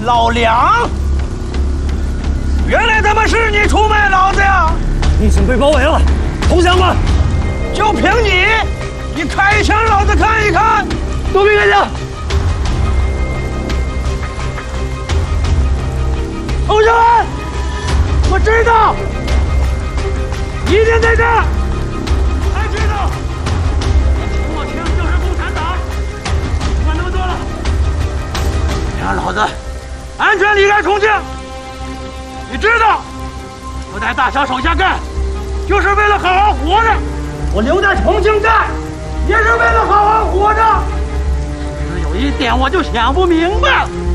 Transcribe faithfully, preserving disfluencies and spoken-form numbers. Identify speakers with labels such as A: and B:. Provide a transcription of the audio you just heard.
A: 老梁，原来他妈是你出卖老子呀！
B: 你已经被包围了，投降吧！
A: 就凭你，你开枪，老子看一看！
B: 都别开枪！
A: 同学们，我知道，一定在这儿。还知道，我枪就是共产党。管那么多了，让老子安全离开重庆。你知道，我在大小手下干，就是为了好好活着。我留在重庆干，也是为了好好活着。只有一点，我就想不明白了。